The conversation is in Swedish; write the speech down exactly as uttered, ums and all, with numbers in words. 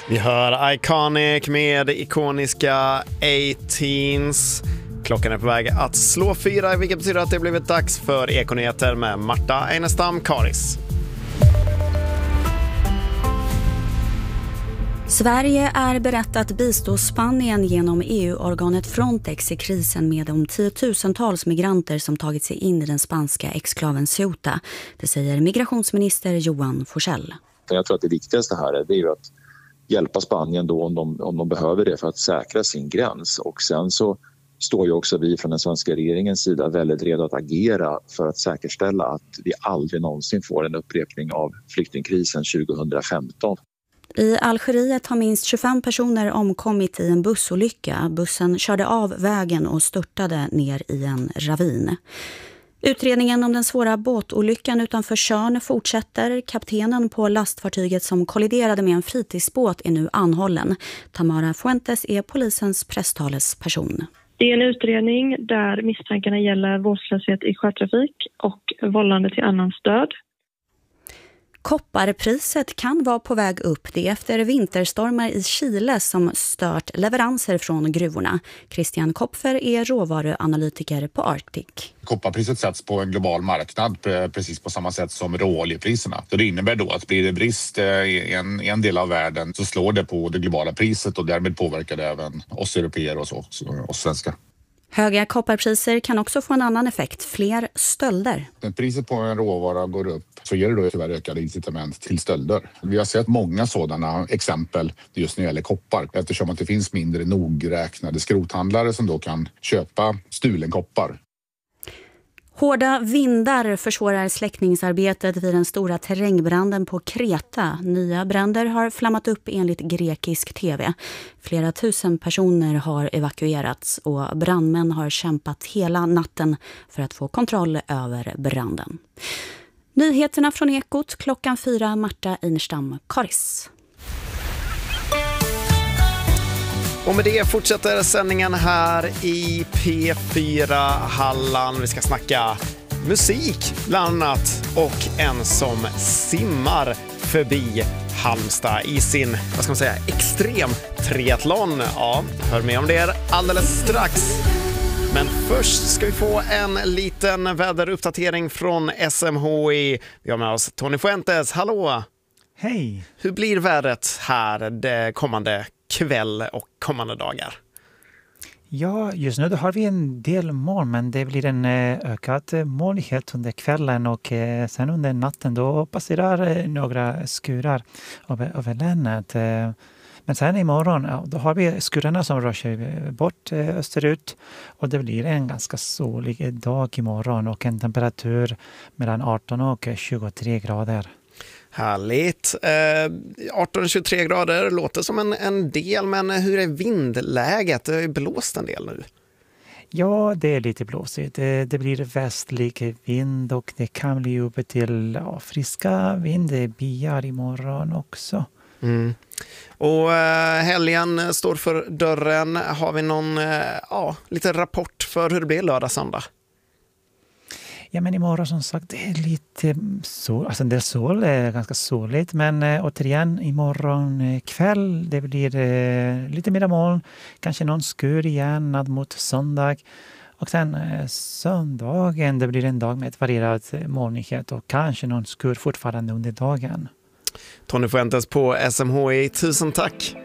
Vi hör Iconic med ikoniska A-Teens. Klockan är på väg att slå fyra, vilket betyder att det blivit dags för Ekonyheter med Marta Einestam Karis. Sverige är berett att bistå Spanien genom E U-organet Frontex i krisen med de tiotusentals migranter som tagit sig in i den spanska exklaven Ceuta. Det säger migrationsminister Johan Forssell. Jag tror att det viktigaste här är, det är ju att hjälpa Spanien då om de, om de behöver det för att säkra sin gräns. Och sen så står ju också vi från den svenska regeringens sida väldigt redo att agera för att säkerställa att vi aldrig någonsin får en upprepning av flyktingkrisen tjugohundrafemton. I Algeriet har minst tjugofem personer omkommit i en bussolycka. Bussen körde av vägen och störtade ner i en ravin. Utredningen om den svåra båtolyckan utanför Tjörn fortsätter. Kaptenen på lastfartyget som kolliderade med en fritidsbåt är nu anhållen. Tamara Fuentes är polisens presstalesperson. Det är en utredning där misstankarna gäller vårdslöshet i sjötrafik och vållande till annans död. Kopparpriset kan vara på väg upp det efter vinterstormar i Chile som stört leveranser från gruvorna. Christian Kopfer är råvaruanalytiker på Arctic. Kopparpriset sätts på en global marknad precis på samma sätt som råoljepriserna. Så det innebär då att blir det brist i en, en del av världen så slår det på det globala priset och därmed påverkar det även oss europeer och så, oss svenskar. Höga kopparpriser kan också få en annan effekt, fler stölder. När priset på en råvara går upp så ger det då tyvärr ökade incitament till stölder. Vi har sett många sådana exempel just när det gäller koppar eftersom att det finns mindre nogräknade skrothandlare som då kan köpa stulen koppar. Hårda vindar försvårar släckningsarbetet vid den stora terrängbranden på Kreta. Nya bränder har flammat upp enligt grekisk tv. Flera tusen personer har evakuerats och brandmän har kämpat hela natten för att få kontroll över branden. Nyheterna från Ekot klockan fyra, Marta Einestam Karis. Och med det fortsätter sändningen här i P fyra Halland. Vi ska snacka musik bland annat och en som simmar förbi Halmstad i sin, vad ska man säga, extrem triathlon. Ja, hör med om det alldeles strax. Men först ska vi få en liten väderuppdatering från S M H I. Vi har med oss Tony Fuentes. Hallå! Hej! Hur blir vädret här det kommande kväll och kommande dagar? Ja, just nu då har vi en del moln, men det blir en ökad molnighet under kvällen och sen under natten då passerar några skurar över, över länet. Men sen imorgon, ja, då har vi skurarna som rör sig bort österut och det blir en ganska solig dag imorgon och en temperatur mellan arton och tjugotre grader. Härligt. Eh, arton till tjugotre grader låter som en, en del, men hur är vindläget? Det är blåst en del nu. Ja, det är lite blåsigt. Det, det blir västlig vind och det kan bli uppe till ja, friska vindbyar imorgon också. Mm. Och eh, helgen står för dörren. Har vi någon eh, ja, lite rapport för hur det blir lördag söndag? Ja, men imorgon som sagt, det är lite sol, alltså det är sol, det är ganska soligt, men äh, återigen imorgon äh, kväll, det blir äh, lite mer moln, kanske någon skur igen ned mot söndag och sen äh, söndagen, det blir en dag med ett varierat äh, molnighet och kanske någon skur fortfarande under dagen. Tony Fuentes på S M H I, tusen tack!